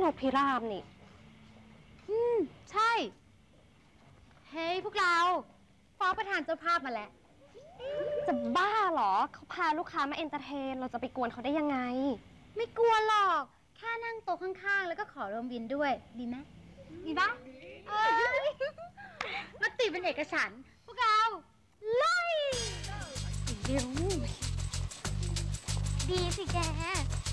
นกพิราบนี่ใช่ เฮ้ยพวกเราฟ้องประธานเจ้าภาพมาแล้วจะบ้าเหรอเขาพาลูกค้ามาเอนเตอร์เทนเราจะไปกวนเขาได้ยังไงไม่กลัวหรอกแค่นั่งโต๊ะข้างๆแล้วก็ขอรวมบินด้วยดีไหมดีปะมติเป็นเอกฉันท์พวกเราลุยเร็วดีสิแก